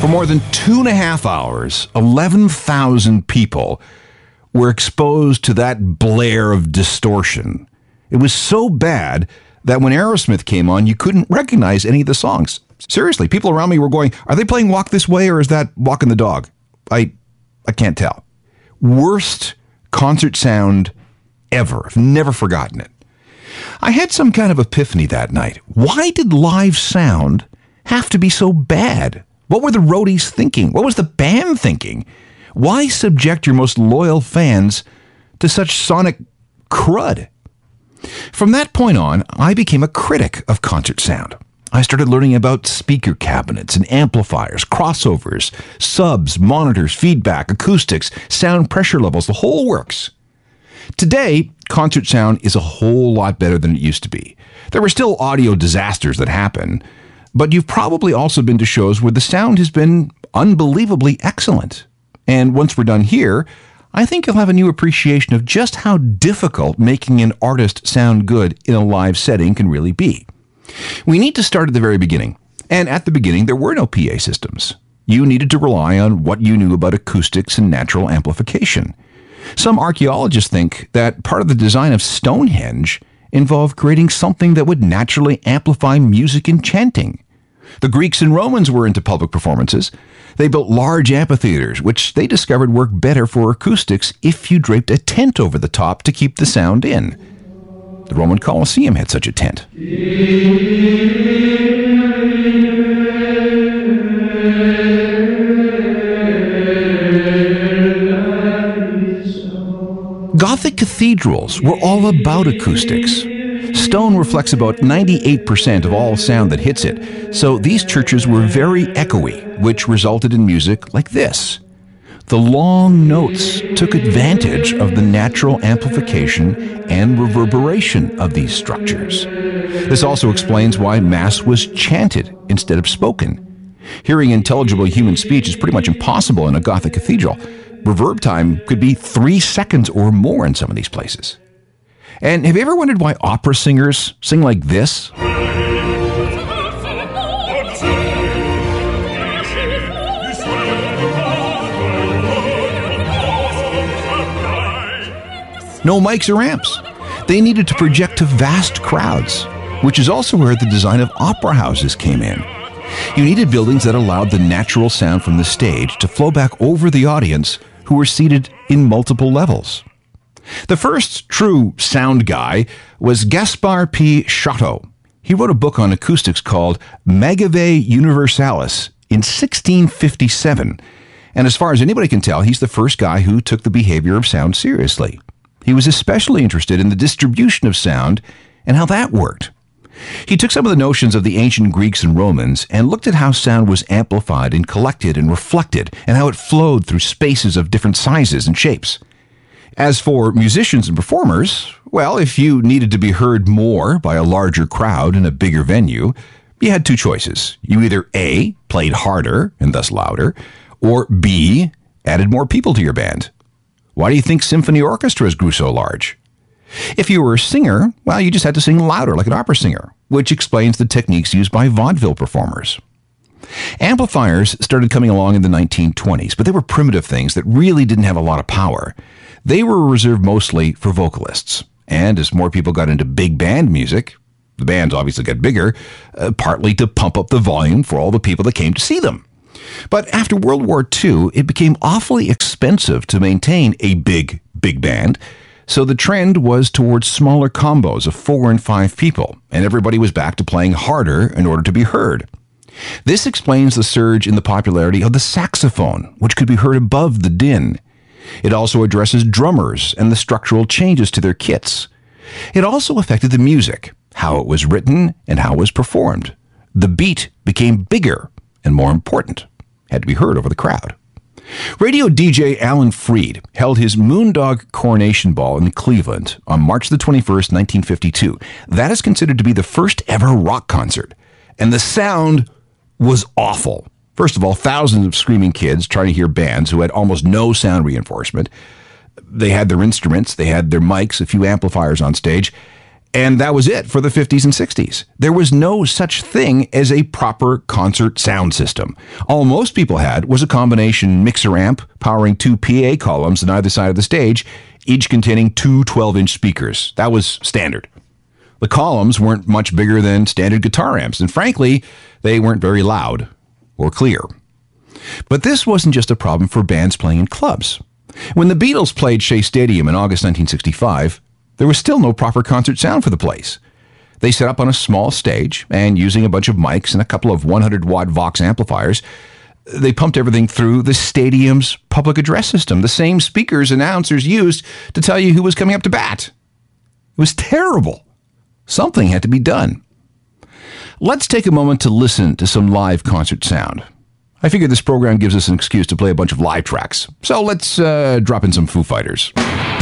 For more than 2.5 hours, 11,000 people were exposed to that blare of distortion. It was so bad that when Aerosmith came on, you couldn't recognize any of the songs. Seriously, people around me were going, are they playing Walk This Way or is that Walking the Dog? I can't tell. Worst concert sound ever. I've never forgotten it. I had some kind of epiphany that night. Why did live sound have to be so bad? What were the roadies thinking? What was the band thinking? Why subject your most loyal fans to such sonic crud? From that point on, I became a critic of concert sound. I started learning about speaker cabinets and amplifiers, crossovers, subs, monitors, feedback, acoustics, sound pressure levels, the whole works. Today, concert sound is a whole lot better than it used to be. There were still audio disasters that happen, but you've probably also been to shows where the sound has been unbelievably excellent. And once we're done here, I think you'll have a new appreciation of just how difficult making an artist sound good in a live setting can really be. We need to start at the very beginning. And at the beginning, there were no PA systems. You needed to rely on what you knew about acoustics and natural amplification. Some archaeologists think that part of the design of Stonehenge involved creating something that would naturally amplify music and chanting. The Greeks and Romans were into public performances. They built large amphitheaters, which they discovered worked better for acoustics if you draped a tent over the top to keep the sound in. The Roman Colosseum had such a tent. Gothic cathedrals were all about acoustics. Stone reflects about 98% of all sound that hits it, so these churches were very echoey, which resulted in music like this. The long notes took advantage of the natural amplification and reverberation of these structures. This also explains why Mass was chanted instead of spoken. Hearing intelligible human speech is pretty much impossible in a Gothic cathedral. Reverb time could be 3 seconds or more in some of these places. And have you ever wondered why opera singers sing like this? No mics or amps. They needed to project to vast crowds, which is also where the design of opera houses came in. You needed buildings that allowed the natural sound from the stage to flow back over the audience who were seated in multiple levels. The first true sound guy was Gaspar P. Chateau. He wrote a book on acoustics called Magavie Universalis in 1657, and as far as anybody can tell, he's the first guy who took the behavior of sound seriously. He was especially interested in the distribution of sound and how that worked. He took some of the notions of the ancient Greeks and Romans and looked at how sound was amplified and collected and reflected and how it flowed through spaces of different sizes and shapes. As for musicians and performers, well, if you needed to be heard more by a larger crowd in a bigger venue, you had two choices. You either A, played harder and thus louder, or B, added more people to your band. Why do you think symphony orchestras grew so large? If you were a singer, well, you just had to sing louder like an opera singer, which explains the techniques used by vaudeville performers. Amplifiers started coming along in the 1920s, but they were primitive things that really didn't have a lot of power. They were reserved mostly for vocalists. And as more people got into big band music, the bands obviously got bigger, partly to pump up the volume for all the people that came to see them. But after World War II, it became awfully expensive to maintain a big band, so the trend was towards smaller combos of 4 and 5 people, and everybody was back to playing harder in order to be heard. This explains the surge in the popularity of the saxophone, which could be heard above the din. It also addresses drummers and the structural changes to their kits. It also affected the music, how it was written and how it was performed. The beat became bigger and more important, had to be heard over the crowd. Radio DJ Alan Freed held his Moondog Coronation Ball in Cleveland on March the 21st, 1952. That is considered to be the first ever rock concert, and the sound was awful. First of all, thousands of screaming kids trying to hear bands who had almost no sound reinforcement. They had their instruments, they had their mics, a few amplifiers on stage, And that was it for the 50s and 60s. There was no such thing as a proper concert sound system. All most people had was a combination mixer amp powering 2 PA columns on either side of the stage, each containing 2 12-inch speakers. That was standard. The columns weren't much bigger than standard guitar amps, and frankly, they weren't very loud or clear. But this wasn't just a problem for bands playing in clubs. When the Beatles played Shea Stadium in August 1965, there was still no proper concert sound for the place. They set up on a small stage, and using a bunch of mics and a couple of 100-watt Vox amplifiers, they pumped everything through the stadium's public address system, the same speakers announcers used to tell you who was coming up to bat. It was terrible. Something had to be done. Let's take a moment to listen to some live concert sound. I figure this program gives us an excuse to play a bunch of live tracks, so let's drop in some Foo Fighters.